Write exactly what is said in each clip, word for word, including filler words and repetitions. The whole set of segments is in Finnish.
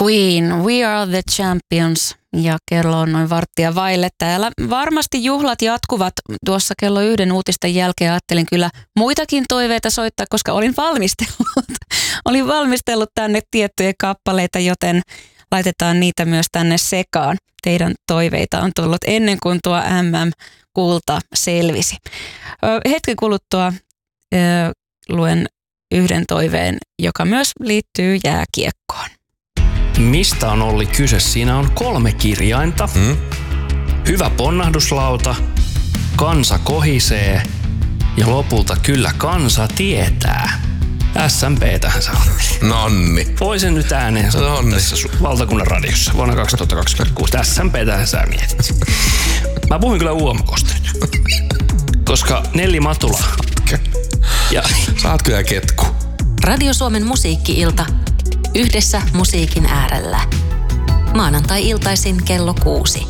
Queen, We Are the Champions. Ja kello on noin varttia vaille. Täällä varmasti juhlat jatkuvat. Tuossa kello yhden uutisten jälkeen ajattelin kyllä muitakin toiveita soittaa, koska olin valmistellut. olin valmistellut tänne tiettyjä kappaleita, joten laitetaan niitä myös tänne sekaan. Teidän toiveita on tullut ennen kuin tuo M M-kulta selvisi. Hetken kuluttua ö, luen yhden toiveen, joka myös liittyy jääkiekkoon. Mistä on Olli kyse? Siinä on kolme kirjainta. Hmm? Hyvä ponnahduslauta, kansa kohisee ja lopulta kyllä kansa tietää. S M P tähän sä olet. Nonni. Voisin nyt ääneen sanoa tässä valtakunnan radiossa vuonna kaksituhattakaksikymmentäkuusi. S M P tähän sä mietit. Mä puhuin kyllä U M K:sta nyt. Koska Nelli Matula. Ja sä oot kyllä ketku. Radio Suomen musiikki-ilta. Yhdessä musiikin äärellä. Maanantai-iltaisin kello kuusi.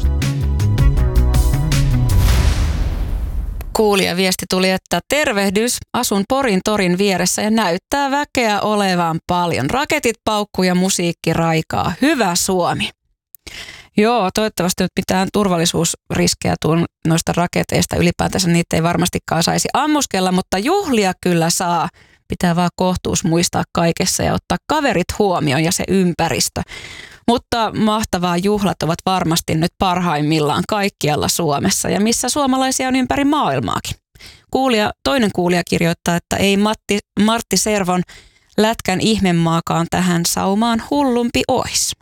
Kuulijaviesti tuli, että tervehdys, asun Porin torin vieressä ja näyttää väkeä olevan paljon. Raketit paukkuu ja musiikki raikaa. Hyvä Suomi. Joo, toivottavasti nyt mitään turvallisuusriskejä tuon noista raketeista. Ylipäätänsä niitä ei varmastikaan saisi ammuskella, mutta juhlia kyllä saa. Pitää vaan kohtuus muistaa kaikessa ja ottaa kaverit huomioon ja se ympäristö. Mutta mahtavaa juhlat ovat varmasti nyt parhaimmillaan kaikkialla Suomessa ja missä suomalaisia on ympäri maailmaakin. Kuulija, toinen kuulija kirjoittaa, että ei Matti, Martti Servon lätkän ihmemaakaan tähän saumaan hullumpi ois.